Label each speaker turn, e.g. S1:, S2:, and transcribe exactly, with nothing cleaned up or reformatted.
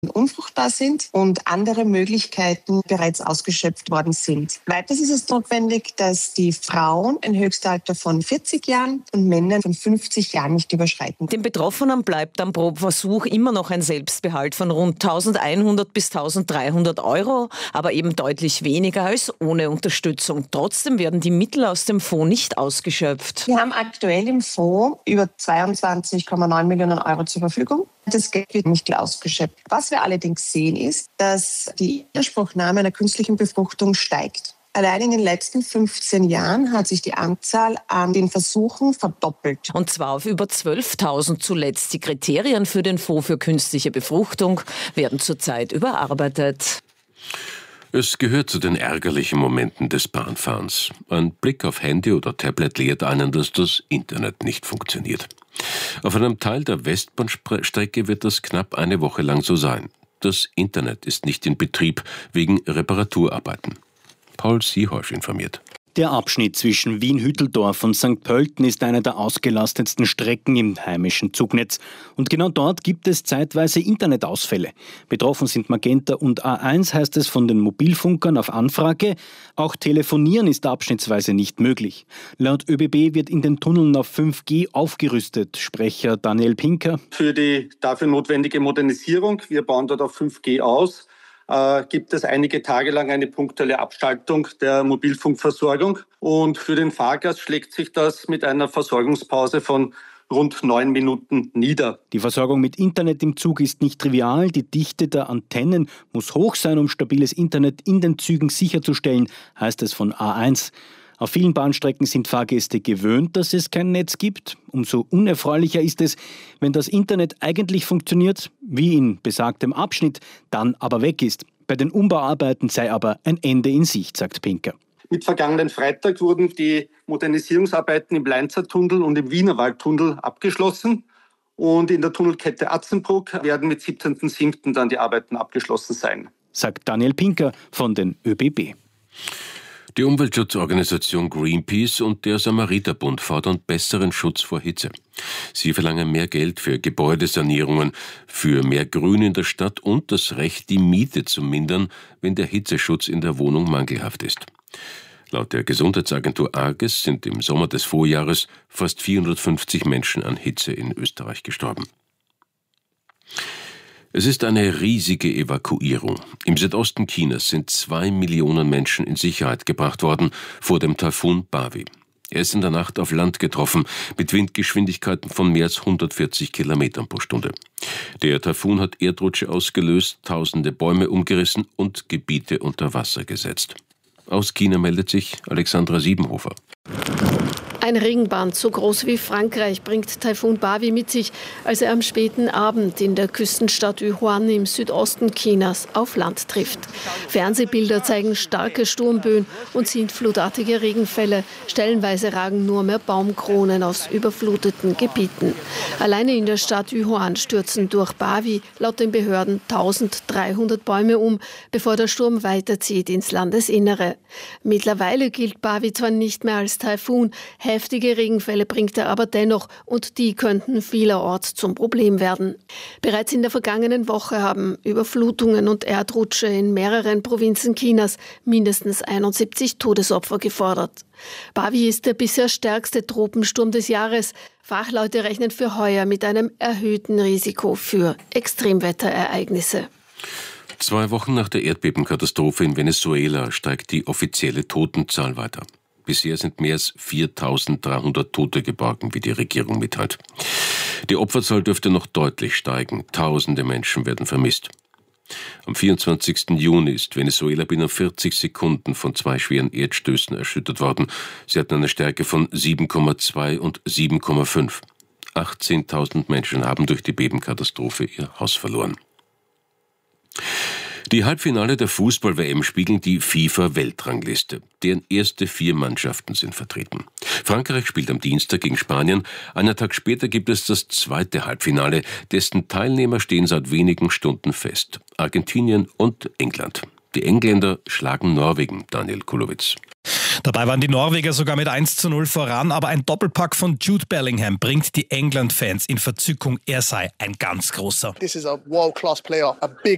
S1: unfruchtbar sind und andere Möglichkeiten bereits ausgeschöpft worden sind. Weiters ist es notwendig, dass die Frauen ein Höchstalter von vierzig Jahren und Männer von fünfzig Jahren nicht überschreiten.
S2: Den Betroffenen bleibt am Probversuch immer noch ein Selbstbehalt von rund eintausendeinhundert bis eintausenddreihundert Euro, aber eben deutlich weniger als ohne Unterstützung. Trotzdem werden die Mittel aus dem Fonds nicht ausgeschöpft.
S1: Wir haben aktuell im Fonds über zweiundzwanzig Komma neun Millionen Euro zur Verfügung. Das Geld wird nicht ausgeschöpft. Was wir allerdings sehen, ist, dass die Inanspruchnahme einer künstlichen Befruchtung steigt. Allein in den letzten fünfzehn Jahren hat sich die Anzahl an den Versuchen verdoppelt.
S2: Und zwar auf über zwölftausend zuletzt. Die Kriterien für den Fonds für künstliche Befruchtung werden zurzeit überarbeitet.
S3: Es gehört zu den ärgerlichen Momenten des Bahnfahrens. Ein Blick auf Handy oder Tablet lehrt einen, dass das Internet nicht funktioniert. Auf einem Teil der Westbahnstrecke wird das knapp eine Woche lang so sein. Das Internet ist nicht in Betrieb wegen Reparaturarbeiten. Paul Seehorsch informiert.
S4: Der Abschnitt zwischen Wien-Hütteldorf und Sankt Pölten ist eine der ausgelastetsten Strecken im heimischen Zugnetz. Und genau dort gibt es zeitweise Internetausfälle. Betroffen sind Magenta und A eins, heißt es von den Mobilfunkern auf Anfrage. Auch telefonieren ist abschnittsweise nicht möglich. Laut ÖBB wird in den Tunneln auf fünf G aufgerüstet. Sprecher Daniel Pinker.
S5: Für die dafür notwendige Modernisierung, wir bauen dort auf fünf G aus, Äh, gibt es einige Tage lang eine punktuelle Abschaltung der Mobilfunkversorgung. Und für den Fahrgast schlägt sich das mit einer Versorgungspause von rund neun Minuten nieder.
S4: Die Versorgung mit Internet im Zug ist nicht trivial. Die Dichte der Antennen muss hoch sein, um stabiles Internet in den Zügen sicherzustellen, heißt es von A eins. Auf vielen Bahnstrecken sind Fahrgäste gewöhnt, dass es kein Netz gibt. Umso unerfreulicher ist es, wenn das Internet eigentlich funktioniert, wie in besagtem Abschnitt, dann aber weg ist. Bei den Umbauarbeiten sei aber ein Ende in Sicht, sagt Pinker.
S5: Mit vergangenen Freitag wurden die Modernisierungsarbeiten im Leinzer Tunnel und im Wienerwaldtunnel abgeschlossen. Und in der Tunnelkette Atzenbruck werden mit siebzehnten siebten dann die Arbeiten abgeschlossen sein,
S4: sagt Daniel Pinker von den ÖBB.
S3: Die Umweltschutzorganisation Greenpeace und der Samariterbund fordern besseren Schutz vor Hitze. Sie verlangen mehr Geld für Gebäudesanierungen, für mehr Grün in der Stadt und das Recht, die Miete zu mindern, wenn der Hitzeschutz in der Wohnung mangelhaft ist. Laut der Gesundheitsagentur Arges sind im Sommer des Vorjahres fast vierhundertfünfzig Menschen an Hitze in Österreich gestorben. Es ist eine riesige Evakuierung. Im Südosten Chinas sind zwei Millionen Menschen in Sicherheit gebracht worden vor dem Taifun Bavi. Er ist in der Nacht auf Land getroffen, mit Windgeschwindigkeiten von mehr als hundertvierzig Kilometern pro Stunde. Der Taifun hat Erdrutsche ausgelöst, tausende Bäume umgerissen und Gebiete unter Wasser gesetzt. Aus China meldet sich Alexandra Siebenhofer.
S6: Ein Regenband so groß wie Frankreich bringt Taifun Bavi mit sich, als er am späten Abend in der Küstenstadt Yuhuan im Südosten Chinas auf Land trifft. Fernsehbilder zeigen starke Sturmböen und sintflutartige Regenfälle. Stellenweise ragen nur mehr Baumkronen aus überfluteten Gebieten. Alleine in der Stadt Yuhuan stürzen durch Bavi laut den Behörden eintausenddreihundert Bäume um, bevor der Sturm weiterzieht ins Landesinnere. Mittlerweile gilt Bavi zwar nicht mehr als Taifun, heftige Regenfälle bringt er aber dennoch und die könnten vielerorts zum Problem werden. Bereits in der vergangenen Woche haben Überflutungen und Erdrutsche in mehreren Provinzen Chinas mindestens einundsiebzig Todesopfer gefordert. Bavi ist der bisher stärkste Tropensturm des Jahres. Fachleute rechnen für heuer mit einem erhöhten Risiko für Extremwetterereignisse.
S3: Zwei Wochen nach der Erdbebenkatastrophe in Venezuela steigt die offizielle Totenzahl weiter. Bisher sind mehr als viertausenddreihundert Tote geborgen, wie die Regierung mitteilt. Die Opferzahl dürfte noch deutlich steigen. Tausende Menschen werden vermisst. Am vierundzwanzigsten Juni ist Venezuela binnen vierzig Sekunden von zwei schweren Erdstößen erschüttert worden. Sie hatten eine Stärke von sieben Komma zwei und sieben Komma fünf. achtzehntausend Menschen haben durch die Bebenkatastrophe ihr Haus verloren. Die Halbfinale der Fußball-W M spiegeln die FIFA-Weltrangliste. Deren erste vier Mannschaften sind vertreten. Frankreich spielt am Dienstag gegen Spanien. Einen Tag später gibt es das zweite Halbfinale, dessen Teilnehmer stehen seit wenigen Stunden fest. Argentinien und England. Die Engländer schlagen Norwegen, Daniel Kulowitz.
S7: Dabei waren die Norweger sogar mit eins zu null voran, aber ein Doppelpack von Jude Bellingham bringt die England-Fans in Verzückung. Er sei ein ganz großer.
S8: This is a world-class player, a big